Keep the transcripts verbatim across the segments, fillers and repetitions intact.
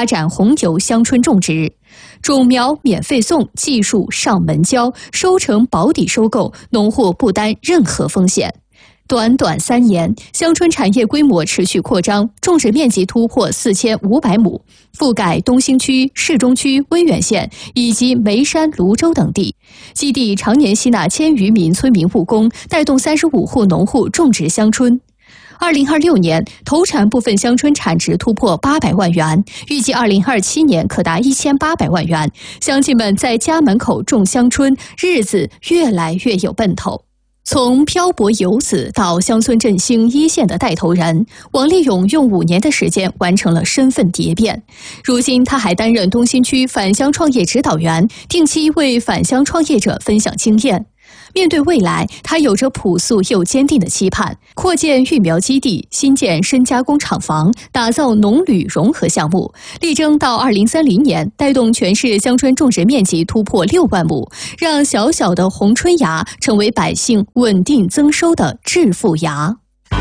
发展红油香椿种植，种苗免费送，技术上门教，收成保底收购，农户不担任何风险。短短三年，香椿产业规模持续扩张，种植面积突破四千五百亩，覆盖东兴区、市中区、威远县以及眉山、泸州等地。基地常年吸纳千余名村民务工，带动三十五户农户种植香椿。二零二六年，投产部分香椿产值突破八百万元，预计二零二七年可达一千八百万元。乡亲们在家门口种香椿，日子越来越有奔头。从漂泊游子到乡村振兴一线的带头人，王立勇用五年的时间完成了身份蝶变。如今，他还担任东新区返乡创业指导员，定期为返乡创业者分享经验。面对未来，他有着朴素又坚定的期盼：扩建育苗基地，新建深加工厂房，打造农旅融合项目，力争到二零三零年带动全市香椿种植面积突破六万亩，让小小的红椿芽成为百姓稳定增收的致富芽。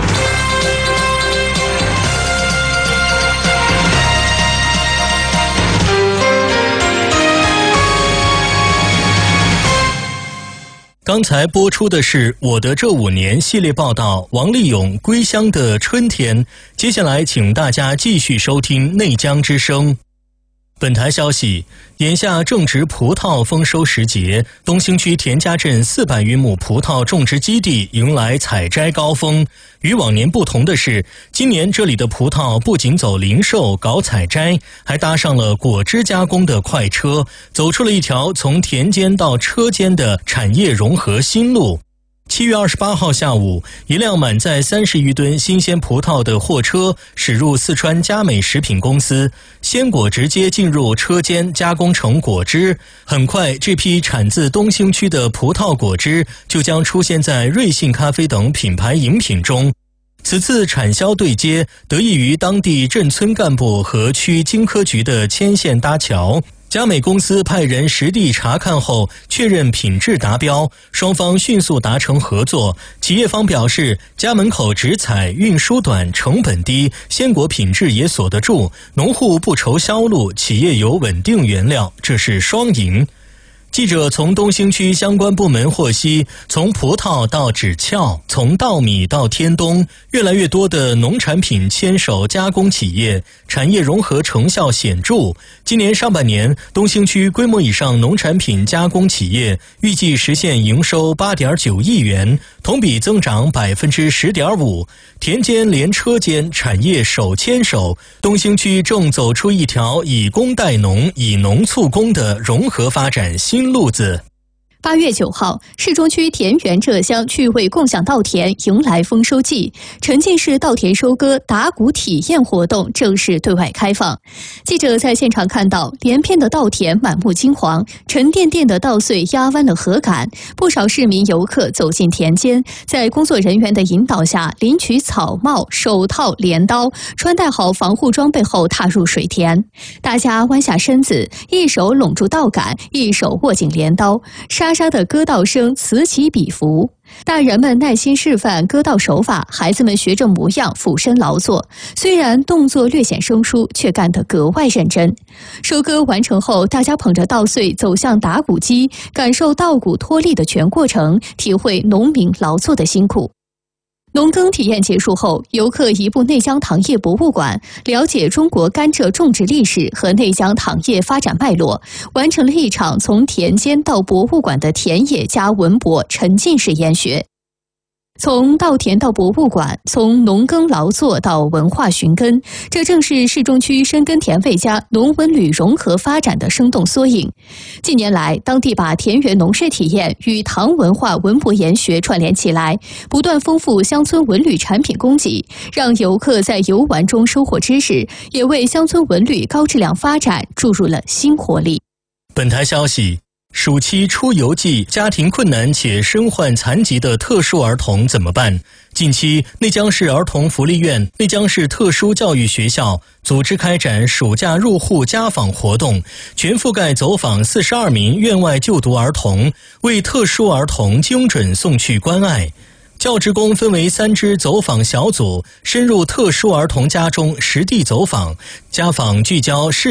刚才播出的是我的这五年系列报道，王立勇归乡的春天。接下来请大家继续收听内江之声。本台消息，眼下正值葡萄丰收时节，东兴区田家镇四百余亩葡萄种植基地迎来采摘高峰。与往年不同的是，今年这里的葡萄不仅走零售搞采摘，还搭上了果汁加工的快车，走出了一条从田间到车间的产业融合新路。七月二十八号下午，一辆满载三十余吨新鲜葡萄的货车驶入四川佳美食品公司，鲜果直接进入车间加工成果汁。很快，这批产自东兴区的葡萄果汁就将出现在瑞幸咖啡等品牌饮品中。此次产销对接得益于当地镇村干部和区经科局的牵线搭桥。佳美公司派人实地查看后，确认品质达标，双方迅速达成合作。企业方表示，家门口直采，运输短，成本低，鲜果品质也锁得住，农户不愁销路，企业有稳定原料，这是双赢。记者从东兴区相关部门获悉，从葡萄到纸壳，从稻米到天冬，越来越多的农产品牵手加工企业，产业融合成效显著。今年上半年，东兴区规模以上农产品加工企业预计实现营收八点九亿元，同比增长百分之十点五。田间连车间产业手牵手，东兴区正走出一条以工代农、以农促工的融合发展新路子。 八月九号，市中区田园浙乡趣味共享稻田迎来丰收季，沉浸式稻田收割打谷体验活动正式对外开放。记者在现场看到，连片的稻田满目金黄，沉甸甸的稻穗压弯了禾杆，不少市民游客走进田间，在工作人员的引导下，领取草帽、手套、镰刀，穿戴好防护装备后踏入水田。大家弯下身子，一手拢住稻杆，一手握紧镰刀，沙沙的割稻声此起彼伏。大人们耐心示范割稻手法，孩子们学着模样俯身劳作，虽然动作略显生疏，却干得格外认真。收割完成后，大家捧着稻穗走向打谷机，感受稻谷脱粒的全过程，体会农民劳作的辛苦。农耕体验结束后，游客移步内江糖业博物馆，了解中国甘蔗种植历史和内江糖业发展脉络，完成了一场从田间到博物馆的田野加文博沉浸式研学。从稻田到博物馆，从农耕劳作到文化寻根，这正是市中区深耕田味加农文旅融合发展的生动缩影。近年来，当地把田园农事体验与唐文化文博研学串联起来，不断丰富乡村文旅产品供给，让游客在游玩中收获知识，也为乡村文旅高质量发展注入了新活力。 本台消息，暑期出游季，家庭困难且身患残疾的特殊儿童怎么办？近期，内江市儿童福利院、内江市特殊教育学校组织开展暑假入户家访活动，全覆盖走访四十二名院外就读儿童，为特殊儿童精准送去关爱。教职工分为三支走访小组，深入特殊儿童家中实地走访，家访聚焦市